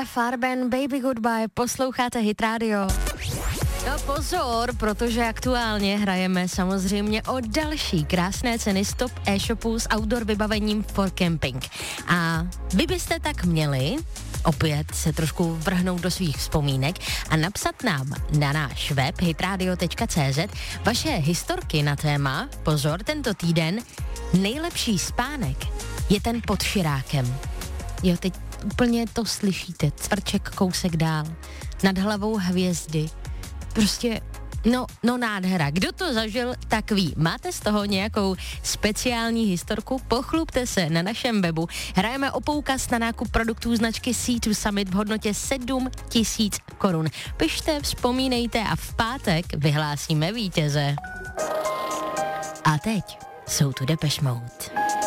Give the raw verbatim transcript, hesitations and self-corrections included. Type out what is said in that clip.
Tohle Farben, Baby Goodbye, posloucháte Hit Radio. No pozor, protože aktuálně hrajeme samozřejmě o další krásné ceny z top e-shopů s outdoor vybavením for camping. A vy byste tak měli opět se trošku vrhnout do svých vzpomínek a napsat nám na náš web hitradio tečka cé zet vaše historky na téma, pozor, tento týden, nejlepší spánek je ten pod širákem. Jo, teď úplně to slyšíte, cvrček kousek dál, nad hlavou hvězdy, prostě, no, no nádhera. Kdo to zažil, tak ví. Máte z toho nějakou speciální historku? Pochlubte se na našem webu. Hrajeme o poukaz na nákup produktů značky Sea to Summit v hodnotě sedm tisíc korun. Pište, vzpomínejte a v pátek vyhlásíme vítěze. A teď jsou tu Depeche Mode.